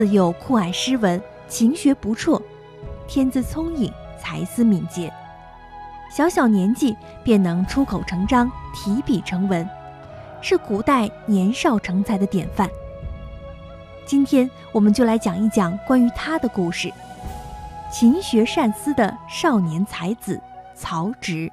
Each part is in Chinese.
自幼酷爱诗文，勤学不辍，天资聪颖，才思敏捷，小小年纪便能出口成章，提笔成文，是古代年少成才的典范。今天我们就来讲一讲关于他的故事，勤学善思的少年才子曹植。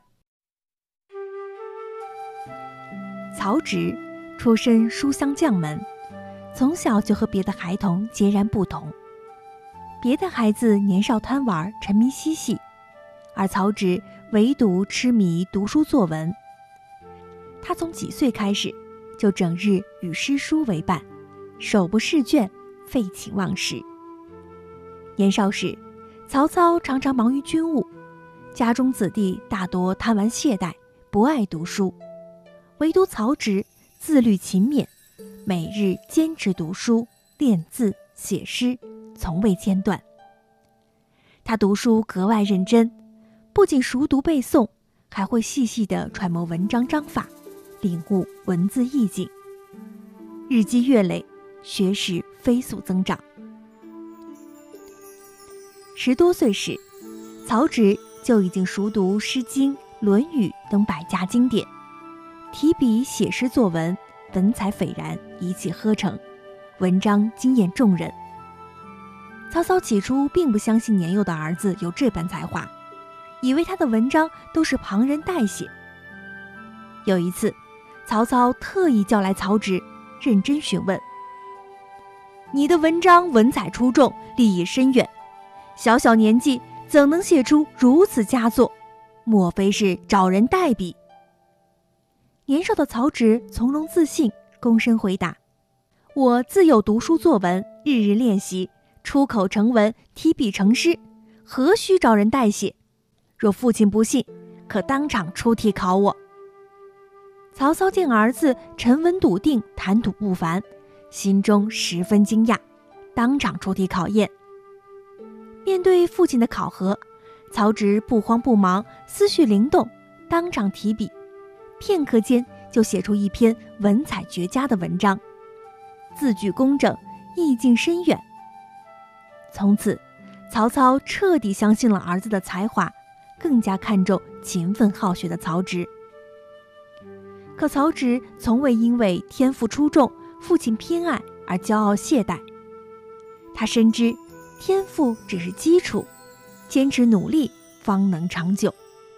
曹植出身书香将门，从小就和别的孩童截然不同。别的孩子年少贪玩，沉迷嬉戏，而曹植唯独痴迷读书作文。他从几岁开始，就整日与诗书为伴，手不释卷，废寝忘食。年少时，曹操常常忙于军务，家中子弟大多贪玩懈怠，不爱读书，唯独曹植自律勤勉，每日坚持读书、练字、写诗，从未间断。他读书格外认真，不仅熟读背诵，还会细细地揣摩文章章法，领悟文字意境。日积月累，学识飞速增长。10多岁时，曹植就已经熟读《诗经》《论语》等百家经典，提笔写诗作文，文采斐然，一气呵成，文章惊艳众人。曹操起初并不相信年幼的儿子有这般才华，以为他的文章都是旁人代写。有一次，曹操特意叫来曹植，认真询问：“你的文章文采出众，立意深远，小小年纪怎能写出如此佳作？莫非是找人代笔？”年少的曹植从容自信，躬身回答：“我自幼读书作文，日日练习，出口成文，提笔成诗，何须找人代写？若父亲不信，可当场出题考我。”曹操见儿子沉稳笃定，谈吐不凡，心中十分惊讶，当场出题考验。面对父亲的考核，曹植不慌不忙，思绪灵动，当场提笔，片刻间就写出一篇文采绝佳的文章，字句工整，意境深远。从此，曹操彻底相信了儿子的才华，更加看重勤奋好学的曹植。可曹植从未因为天赋出众、父亲偏爱而骄傲懈怠，他深知天赋只是基础，坚持努力方能长久。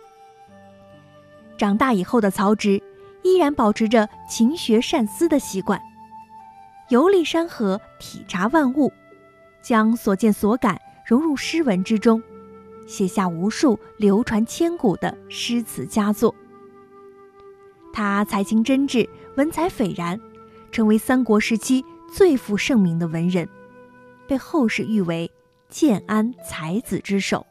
长大以后的曹植依然保持着勤学善思的习惯，游历山河，体察万物，将所见所感融入诗文之中，写下无数流传千古的诗词佳作。他才情真挚，文采斐然，成为三国时期最负盛名的文人，被后世誉为建安才子之首。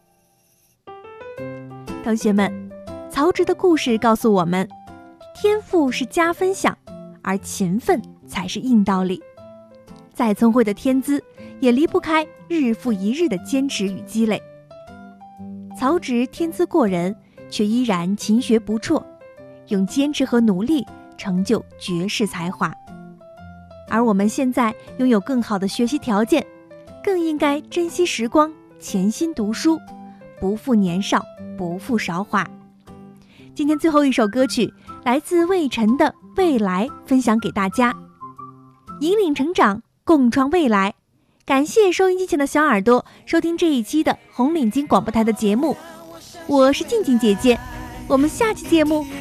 同学们，曹植的故事告诉我们，天赋是加分项，而勤奋才是硬道理。再聪慧的天资，也离不开日复一日的坚持与积累。曹植天资过人，却依然勤学不辍，用坚持和努力成就绝世才华。而我们现在拥有更好的学习条件，更应该珍惜时光，潜心读书，不负年少，不负韶华。今天最后一首歌曲来自魏晨的《未来》，分享给大家。引领成长，共创未来。感谢收音机前的小耳朵收听这一期的红领巾广播台的节目，我是静静姐姐，我们下期节目